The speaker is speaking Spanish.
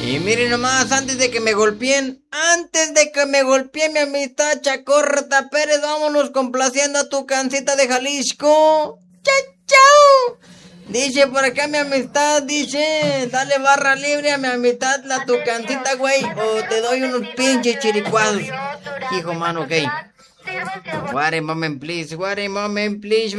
Y miren nomás, antes de que me golpeen mi amistad Chacorta Pérez, vámonos complaciendo a tu cancita de Jalisco. ¡Chao, chao! Dice por acá mi amistad, dice, dale barra libre a mi amistad, la tucancita, güey, o te doy unos pinches chiricuados. Hijo, mano, ok. What a moment, please.